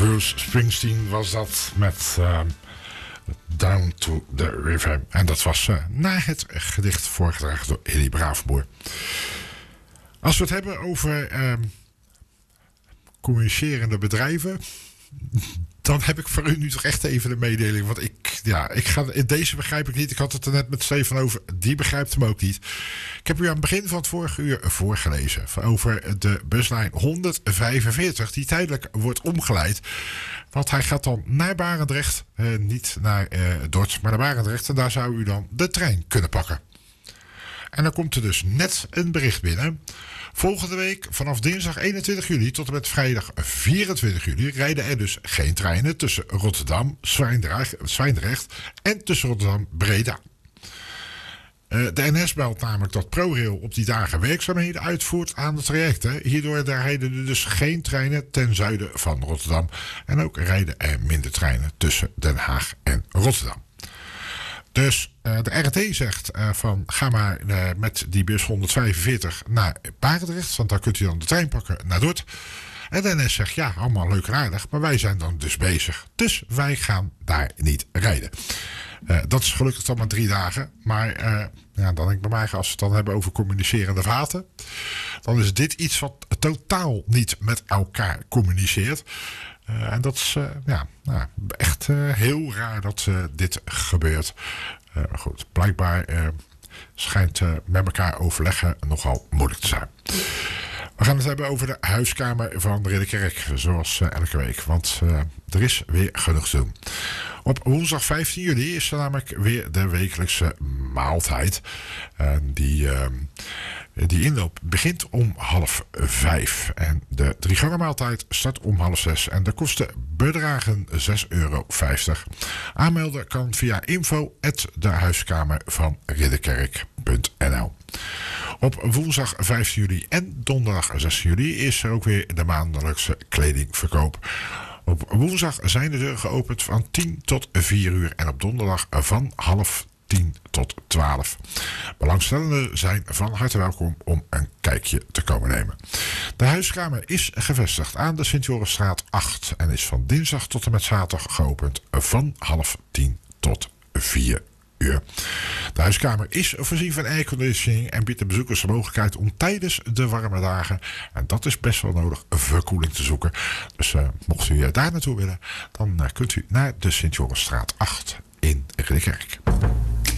Bruce Springsteen was dat met Down to the River. En dat was na het gedicht voorgedragen door Elie Braafboer. Als we het hebben over communicerende bedrijven, dan heb ik voor u nu toch echt even de mededeling. Want deze begrijp ik niet. Ik had het er net met Stefan over. Die begrijpt hem ook niet. Ik heb u aan het begin van het vorige uur voorgelezen over de buslijn 145 die tijdelijk wordt omgeleid. Want hij gaat dan naar Barendrecht. Niet naar Dordrecht, maar naar Barendrecht. En daar zou u dan de trein kunnen pakken. En dan komt er dus net een bericht binnen. Volgende week vanaf dinsdag 21 juli tot en met vrijdag 24 juli rijden er dus geen treinen tussen Rotterdam, Zwijndrecht en tussen Rotterdam, Breda. De NS meldt namelijk dat ProRail op die dagen werkzaamheden uitvoert aan de trajecten. Hierdoor rijden er dus geen treinen ten zuiden van Rotterdam. En ook rijden er minder treinen tussen Den Haag en Rotterdam. Dus de RT zegt van ga maar met die bus 145 naar Barendrecht. Want daar kunt u dan de trein pakken naar Dordt. En de NS zegt ja, allemaal leuk en aardig. Maar wij zijn dan dus bezig. Dus wij gaan daar niet rijden. Dat is gelukkig dan maar 3 dagen. Maar dan denk ik bij mij, als we het dan hebben over communicerende vaten, dan is dit iets wat totaal niet met elkaar communiceert. En dat is echt heel raar dat dit gebeurt. Goed, blijkbaar schijnt met elkaar overleggen nogal moeilijk te zijn. We gaan het hebben over de huiskamer van Ridderkerk, zoals elke week. Want er is weer genoeg te doen. Op woensdag 15 juli is er namelijk weer de wekelijkse maaltijd. Die inloop begint om 4:30. En de 3-gangen maaltijd start om 5:30. En de kosten bedragen €6,50. Aanmelden kan via info@dehuiskamervanridderkerk.nl. Op woensdag 15 juli en donderdag 16 juli is er ook weer de maandelijkse kledingverkoop. Op woensdag zijn de deuren geopend van 10 tot 4 uur en op donderdag van 9:30 tot 12. Belangstellenden zijn van harte welkom om een kijkje te komen nemen. De huiskamer is gevestigd aan de Sint-Jorisstraat 8 en is van dinsdag tot en met zaterdag geopend van 9:30 tot 4 uur. De huiskamer is voorzien van airconditioning en biedt de bezoekers de mogelijkheid om tijdens de warme dagen, en dat is best wel nodig, verkoeling te zoeken. Dus mocht u daar naartoe willen, dan kunt u naar de Sint-Jorisstraat 8 in Ridderkerk.